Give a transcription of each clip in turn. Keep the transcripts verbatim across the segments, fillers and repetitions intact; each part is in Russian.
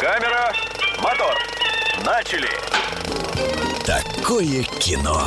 Камера, мотор. Начали. Такое кино.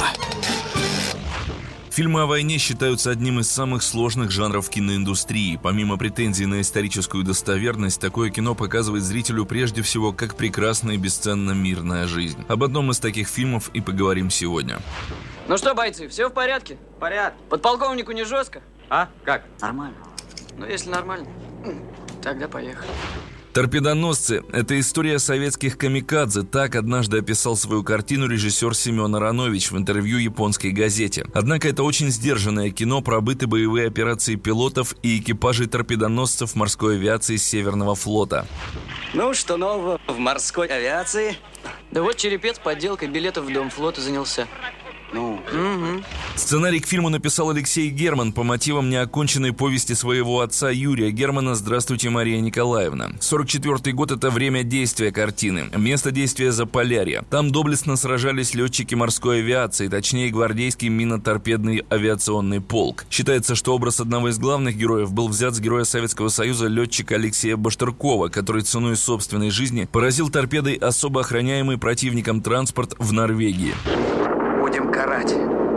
Фильмы о войне считаются одним из самых сложных жанров киноиндустрии. Помимо претензий на историческую достоверность, такое кино показывает зрителю прежде всего, как прекрасна и бесценна мирная жизнь. Об одном из таких фильмов и поговорим сегодня. Ну что, бойцы, все в порядке? Порядок. Подполковнику не жестко? А? Как? Нормально. Ну, если нормально, тогда поехали. «Торпедоносцы» — это история советских камикадзе. Так однажды описал свою картину режиссер Семен Аронович в интервью японской газете. Однако это очень сдержанное кино про быт и боевые операции пилотов и экипажей торпедоносцев морской авиации Северного флота. Ну, что нового в морской авиации? Да вот черепец подделкой билетов в Дом флота занялся. Ну, угу. Сценарий к фильму написал Алексей Герман по мотивам неоконченной повести своего отца Юрия Германа «Здравствуйте, Мария Николаевна». сорок четвёртый год – это время действия картины. Место действия – Заполярье. Там доблестно сражались летчики морской авиации, точнее гвардейский минно-торпедный авиационный полк. Считается, что образ одного из главных героев был взят с героя Советского Союза летчика Алексея Баштыркова, который ценой собственной жизни поразил торпедой особо охраняемый противником транспорт в Норвегии. Будем карать,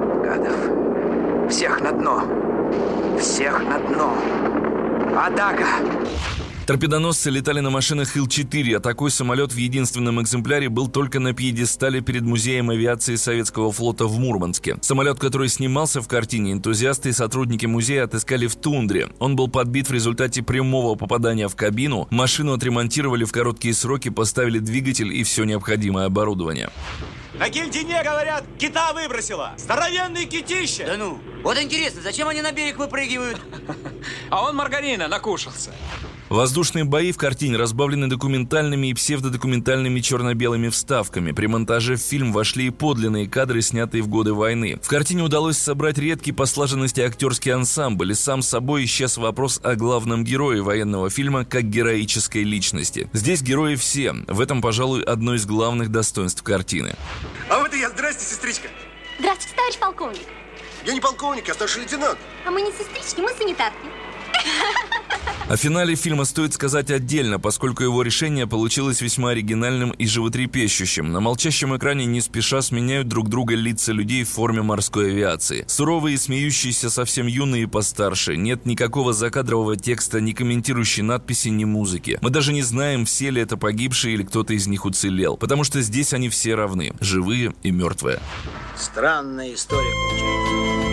гадов. Всех на дно. Всех на дно. Атака! Торпедоносцы летали на машинах Ил четыре, а такой самолет в единственном экземпляре был только на пьедестале перед музеем авиации Советского флота в Мурманске. Самолет, который снимался в картине, энтузиасты и сотрудники музея отыскали в тундре. Он был подбит в результате прямого попадания в кабину, машину отремонтировали в короткие сроки, поставили двигатель и все необходимое оборудование. На Кельдине, говорят, кита выбросило. Здоровенный китище. Да ну, вот интересно, зачем они на берег выпрыгивают? А он маргарина накушался. Воздушные бои в картине разбавлены документальными и псевдодокументальными черно-белыми вставками. При монтаже в фильм вошли и подлинные кадры, снятые в годы войны. В картине удалось собрать редкий по слаженности актерский ансамбль, и сам собой исчез вопрос о главном герое военного фильма как героической личности. Здесь герои все. В этом, пожалуй, одно из главных достоинств картины. А вот и я. Здрасте, сестричка. Здравствуйте, товарищ полковник. Я не полковник, я старший лейтенант. А мы не сестрички, мы санитарки. О финале фильма стоит сказать отдельно, поскольку его решение получилось весьма оригинальным и животрепещущим. На молчащем экране не спеша сменяют друг друга лица людей в форме морской авиации. Суровые и смеющиеся, совсем юные и постарше. Нет никакого закадрового текста, ни комментирующей надписи, ни музыки. Мы даже не знаем, все ли это погибшие или кто-то из них уцелел. Потому что здесь они все равны. Живые и мертвые. Странная история получается.